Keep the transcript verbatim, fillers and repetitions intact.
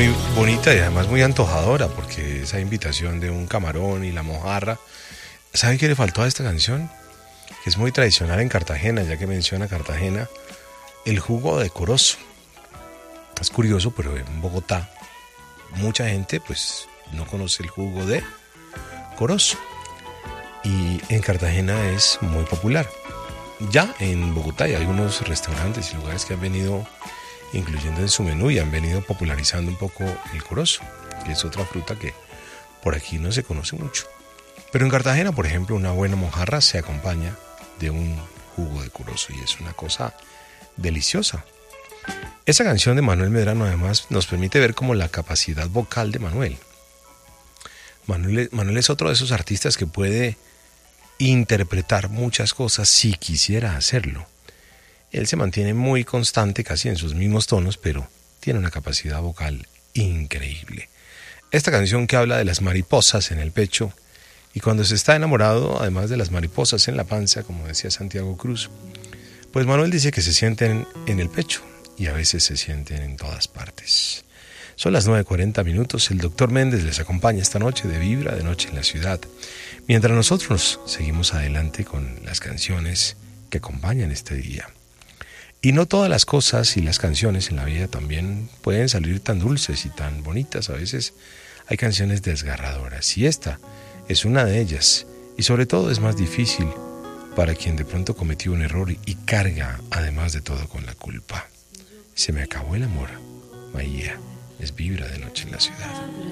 muy bonita y además muy antojadora, porque esa invitación de un camarón y la mojarra. ¿Saben qué le faltó a esta canción? Que es muy tradicional en Cartagena, ya que menciona Cartagena, el jugo de corozo. Es curioso, pero en Bogotá mucha gente pues no conoce el jugo de corozo. Y en Cartagena es muy popular. Ya en Bogotá hay algunos restaurantes y lugares que han venido incluyendo en su menú y han venido popularizando un poco el corozo, que es otra fruta que por aquí no se conoce mucho. Pero en Cartagena, por ejemplo, una buena mojarra se acompaña de un jugo de corozo y es una cosa deliciosa. Esa canción de Manuel Medrano además nos permite ver como la capacidad vocal de Manuel. Manuel, Manuel es otro de esos artistas que puede interpretar muchas cosas si quisiera hacerlo. Él se mantiene muy constante, casi en sus mismos tonos, pero tiene una capacidad vocal increíble. Esta canción que habla de las mariposas en el pecho y cuando se está enamorado, además de las mariposas en la panza, como decía Santiago Cruz, pues Manuel dice que se sienten en el pecho y a veces se sienten en todas partes. Son las nueve cuarenta minutos, el doctor Méndez les acompaña esta noche de Vibra de Noche en la Ciudad, mientras nosotros seguimos adelante con las canciones que acompañan este día. Y no todas las cosas y las canciones en la vida también pueden salir tan dulces y tan bonitas. A veces hay canciones desgarradoras y esta es una de ellas. Y sobre todo es más difícil para quien de pronto cometió un error y carga además de todo con la culpa. Se me acabó el amor. Maía, es Vibra de Noche en la Ciudad.